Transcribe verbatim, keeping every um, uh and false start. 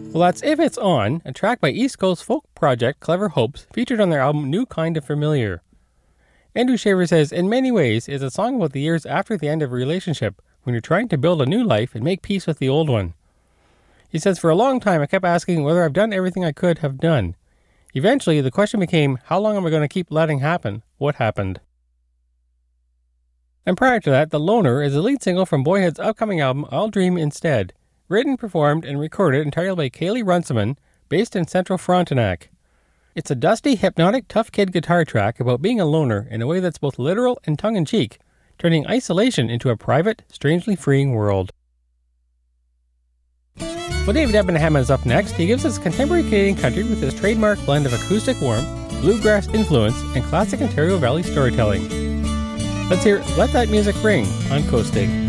Well, that's If It's On, a track by East Coast folk project Clever Hopes, featured on their album New Kind of Familiar. Andrew Shaver says, in many ways, it's a song about the years after the end of a relationship, when you're trying to build a new life and make peace with the old one. He says, for a long time I kept asking whether I've done everything I could have done. Eventually, the question became, how long am I going to keep letting happen what happened? And prior to that, The Loner is the lead single from Boyhood's upcoming album I'll Dream Instead, written, performed, and recorded entirely by Kaylee Runciman, based in Central Frontenac. It's a dusty, hypnotic, tough kid guitar track about being a loner in a way that's both literal and tongue-in-cheek, turning isolation into a private, strangely freeing world. Well, David Ebenham is up next. He gives us contemporary Canadian country with his trademark blend of acoustic warmth, bluegrass influence, and classic Ontario Valley storytelling. Let's hear Let That Music Ring on Coasting.